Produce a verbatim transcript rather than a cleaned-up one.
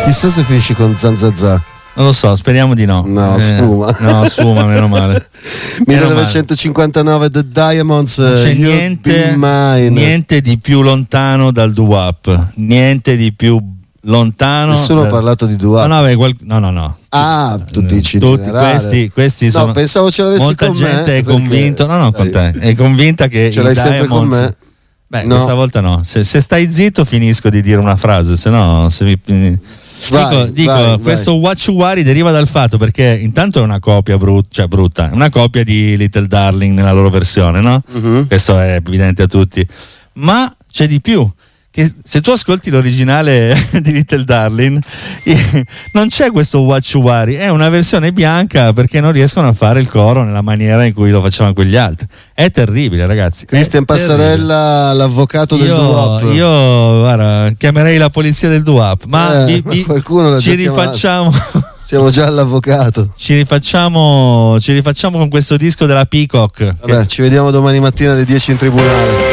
Chissà se finisci con Zanzazà. Non lo so, speriamo di no. No, sfuma. Eh, no, sfuma, meno male. millenovecentocinquantanove The Diamonds. Non c'è niente, niente di più lontano dal doo-wop, niente di più lontano. Nessuno da... ha parlato di doo-wop. No, no, qual... no, no, no. Ah, tu dici tutti questi, questi sono. No, pensavo ce l'avessi molta con gente me, è convinto, no, no, con te, è convinta che ce l'hai sempre con me. Beh, no. Questa volta no. Se, se stai zitto finisco di dire una frase, se no se mi Vai, dico, dico vai, questo vai. Wachuwari deriva dal fatto perché intanto è una copia brutta, cioè brutta, è una copia di Little Darling nella loro versione, no? Uh-huh. Questo è evidente a tutti. Ma c'è di più, che se tu ascolti l'originale di Little Darling non c'è questo Wachuwari, è una versione bianca perché non riescono a fare il coro nella maniera in cui lo facevano quegli altri. È terribile, ragazzi. Cristian Passarella, l'avvocato del doo-wop. Io guarda, chiamerei la polizia del doo-wop, ma eh, vi, vi, qualcuno l'ha ci già rifacciamo siamo già all'avvocato. Ci rifacciamo, ci rifacciamo con questo disco della Peacock. Vabbè, che... ci vediamo domani mattina alle dieci in tribunale.